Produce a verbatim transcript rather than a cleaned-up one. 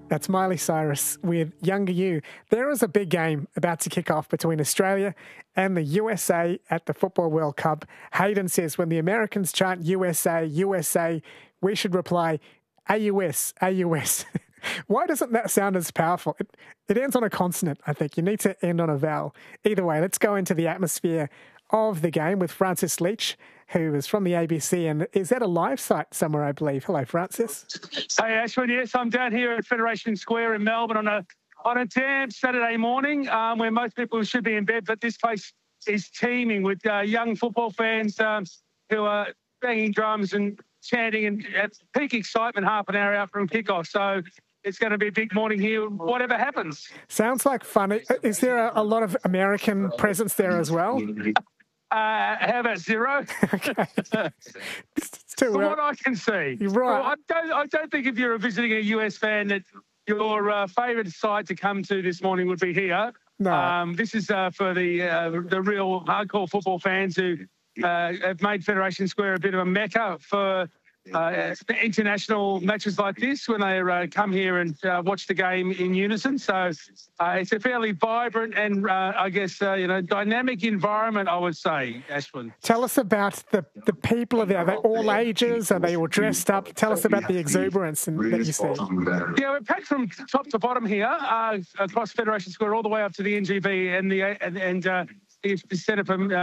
That's Miley Cyrus with Younger You. There is a big game about to kick off between Australia and the U S A at the Football World Cup. Hayden says when the Americans chant U S A, U S A, we should reply A U S, A U S. Why doesn't that sound as powerful? It, it ends on a consonant, I think. You need to end on a vowel. Either way, let's go into the atmosphere of the game with Francis Leach, who is from the A B C and is at a live site somewhere, I believe. Hello, Francis. Hey, Ashwin. Yes, I'm down here at Federation Square in Melbourne on a on a damn Saturday morning um, where most people should be in bed, but this place is teeming with uh, young football fans um, who are banging drums and chanting and at peak excitement half an hour out from kickoff. So it's going to be a big morning here, whatever happens. Sounds like fun. Is there a, a lot of American presence there as well? Uh, how about zero? Okay. From what I can see. You're right. Well, I, don't, I don't think if you're visiting a U S fan that your uh, favourite site to come to this morning would be here. No. Um, this is uh, for the uh, the real hardcore football fans who uh, have made Federation Square a bit of a mecca for uh, international matches like this when they uh, come here and uh, watch the game in unison. So uh, it's a fairly vibrant and, uh, I guess, uh, you know, dynamic environment, I would say, Ashwin. Tell us about the, the people there. Are they all ages? Are they all dressed up? Tell us about the exuberance in, that you see. Yeah, we're packed from top to bottom here uh, across Federation Square all the way up to the N G V and the and, and uh, the Centre for